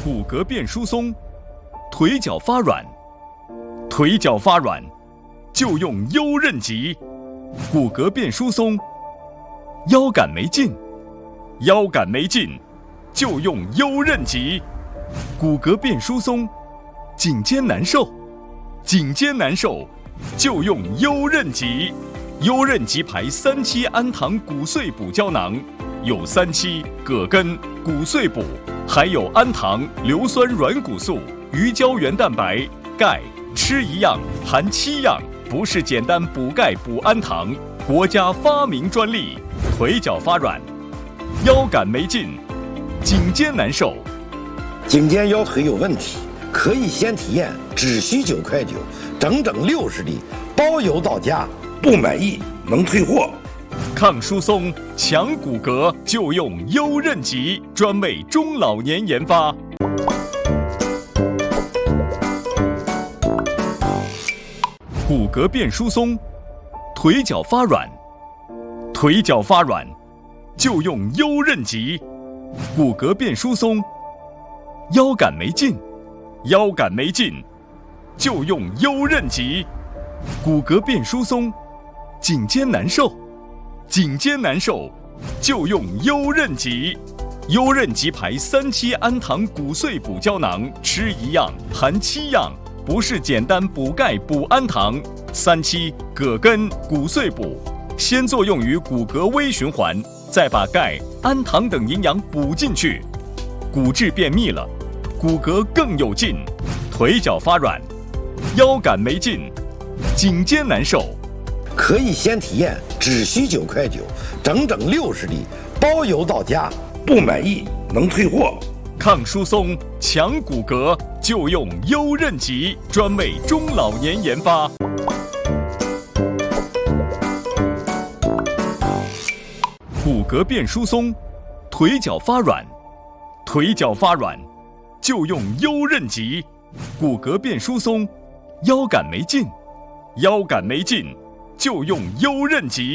骨骼变疏松，腿脚发软，腿脚发软就用优韧脊；骨骼变疏松，腰杆没劲，腰杆没劲就用优韧脊；骨骼变疏松，颈肩难受，颈肩难受就用优韧脊。优韧脊牌3期氨糖骨碎补胶囊，有3期葛根、骨碎补，还有氨糖、硫酸软骨素、鱼胶原蛋白、钙，吃一样含7样，不是简单补钙补氨糖，国家发明专利。腿脚发软，腰杆没劲，颈肩难受， 颈肩腰腿有问题，可以先体验，只需9块9，整整60粒，包邮到家，不满意能退货。 抗疏松、强骨骼就用优韧脊，专为中老年研发。骨骼变疏松，腿脚发软，腿脚发软就用优韧脊；骨骼变疏松，腰杆没劲，腰杆没劲就用优韧脊；骨骼变疏松，颈肩难受，颈肩难受就用优韧脊。优韧脊牌3期氨糖骨碎补胶囊，吃一样含7样，不是简单补钙补氨糖。3期葛根骨碎补，先作用于骨骼微循环，再把钙、氨糖等营养补进去，骨质变密了，骨骼更有劲。腿脚发软，腰杆没劲，颈肩难受， 可以先体验，只需9块9，整整60粒，包邮到家，不满意能退货。 抗疏松、强骨骼就用优韧脊，专为中老年研发。骨骼变疏松，腿脚发软，腿脚发软就用优韧脊；骨骼变疏松，腰杆没劲，腰杆没劲就用优韧脊。